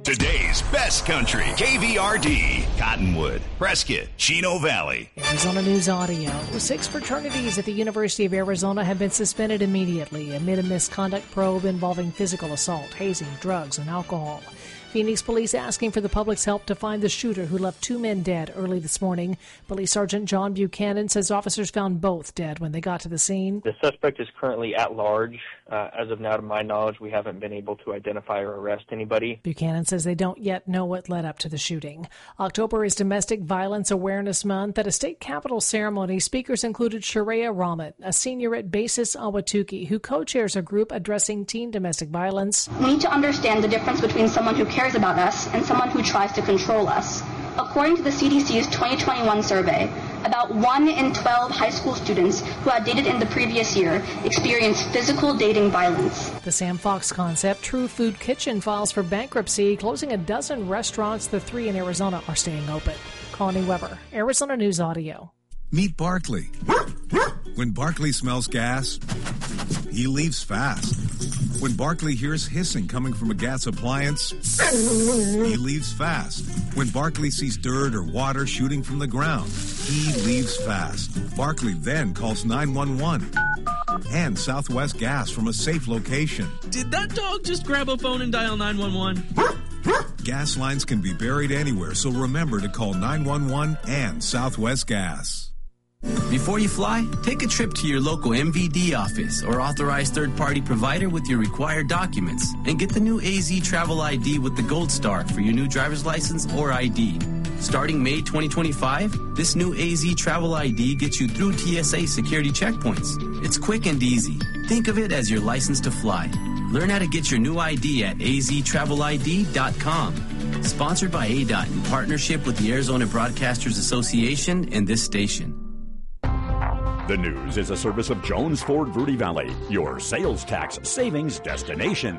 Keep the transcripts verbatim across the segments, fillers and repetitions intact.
Today's best country, K V R D, Cottonwood, Prescott, Chino Valley. Arizona News Audio. Six fraternities at the University of Arizona have been suspended immediately amid a misconduct probe involving physical assault, hazing, drugs, and alcohol. Phoenix police asking for the public's help to find the shooter who left two men dead early this morning. Police Sergeant John Buchanan says officers found both dead when they got to the scene. The suspect is currently at large. Uh, as of now, to my knowledge, we haven't been able to identify or arrest anybody. Buchanan says they don't yet know what led up to the shooting. October is Domestic Violence Awareness Month. At a state capitol ceremony, speakers included Sharia Rahmat, a senior at Basis Ahwatukee, who co-chairs a group addressing teen domestic violence. We need to understand the difference between someone who cares about us and someone who tries to control us. According to the C D C's twenty twenty-one survey, about one in twelve high school students who had dated in the previous year experienced physical dating violence. The Sam Fox concept, True Food Kitchen, files for bankruptcy, closing a dozen restaurants. The three in Arizona are staying open. Connie Weber, Arizona News Audio. Meet Barkley. When Barkley smells gas, he leaves fast. When Barkley hears hissing coming from a gas appliance, he leaves fast. When Barkley sees dirt or water shooting from the ground, he leaves fast. Barkley then calls nine one one and Southwest Gas from a safe location. Did that dog just grab a phone and dial nine one one? Gas lines can be buried anywhere, so remember to call nine one one and Southwest Gas. Before you fly, take a trip to your local M V D office or authorized third-party provider with your required documents and get the new A Z Travel I D with the Gold Star for your new driver's license or I D. Starting May twenty twenty-five, this new A Z Travel I D gets you through T S A security checkpoints. It's quick and easy. Think of it as your license to fly. Learn how to get your new I D at a z travel I D dot com. Sponsored by A D O T in partnership with the Arizona Broadcasters Association and this station. The News is a service of Jones Ford Verde Valley, your sales tax savings destination.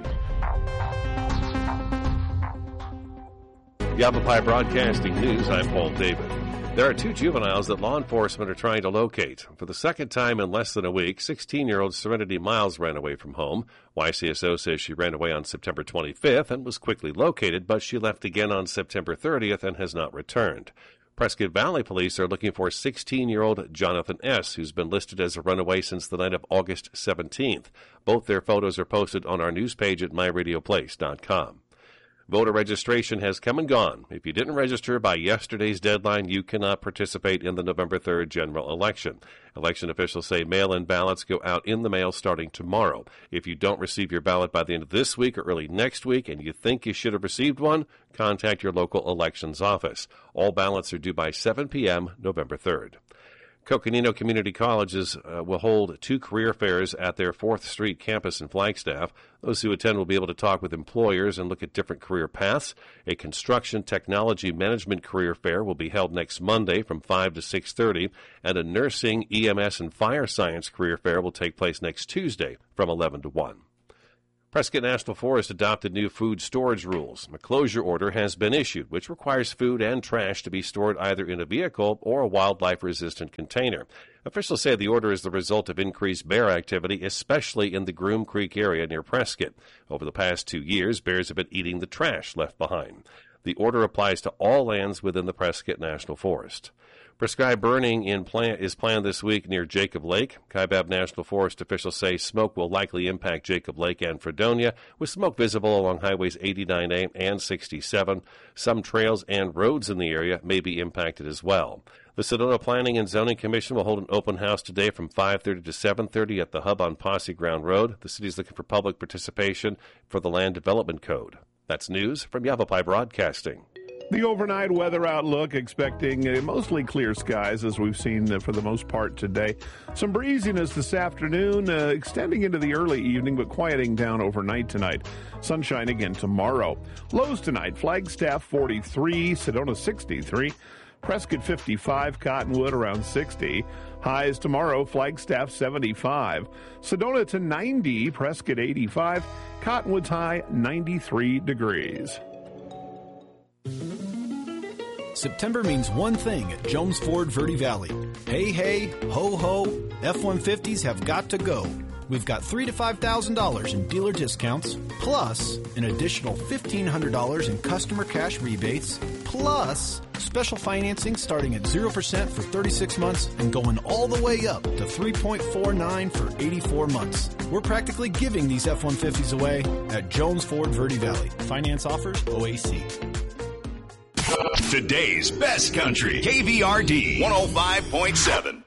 Yavapai Broadcasting News, I'm Paul David. There are two juveniles that law enforcement are trying to locate. For the second time in less than a week, sixteen-year-old Serenity Miles ran away from home. Y C S O says she ran away on September twenty-fifth and was quickly located, but she left again on September thirtieth and has not returned. Prescott Valley Police are looking for sixteen-year-old Jonathan S., who's been listed as a runaway since the night of August seventeenth. Both their photos are posted on our news page at my radio place dot com. Voter registration has come and gone. If you didn't register by yesterday's deadline, you cannot participate in the November third general election. Election officials say mail-in ballots go out in the mail starting tomorrow. If you don't receive your ballot by the end of this week or early next week and you think you should have received one, contact your local elections office. All ballots are due by seven p.m. November third. Coconino Community Colleges uh, will hold two career fairs at their fourth Street campus in Flagstaff. Those who attend will be able to talk with employers and look at different career paths. A construction technology management career fair will be held next Monday from five to six thirty, and a nursing, E M S, and fire science career fair will take place next Tuesday from eleven to one. Prescott National Forest adopted new food storage rules. A closure order has been issued, which requires food and trash to be stored either in a vehicle or a wildlife-resistant container. Officials say the order is the result of increased bear activity, especially in the Groom Creek area near Prescott. Over the past two years, bears have been eating the trash left behind. The order applies to all lands within the Prescott National Forest. Prescribed burning in plan is planned this week near Jacob Lake. Kaibab National Forest officials say smoke will likely impact Jacob Lake and Fredonia, with smoke visible along highways eighty-nine A and sixty-seven. Some trails and roads in the area may be impacted as well. The Sedona Planning and Zoning Commission will hold an open house today from five thirty to seven thirty at the Hub on Posse Ground Road. The city is looking for public participation for the Land Development Code. That's news from Yavapai Broadcasting. The overnight weather outlook, expecting uh, mostly clear skies as we've seen uh, for the most part today. Some breeziness this afternoon, uh, extending into the early evening, but quieting down overnight tonight. Sunshine again tomorrow. Lows tonight, Flagstaff forty-three, Sedona sixty-three, Prescott fifty-five, Cottonwood around sixty. Highs tomorrow, Flagstaff seventy-five, Sedona to ninety, Prescott eighty-five, Cottonwood's high ninety-three degrees. September means one thing at Jones Ford Verde Valley. Hey, hey, ho, ho, F one fifties have got to go. We've got three thousand to five thousand dollars in dealer discounts, plus an additional fifteen hundred dollars in customer cash rebates, plus special financing starting at zero percent for thirty-six months and going all the way up to three point four nine for eighty-four months. We're practically giving these F one fifties away at Jones Ford Verde Valley. Finance offers O A C. Today's best country, K V R D one oh five point seven.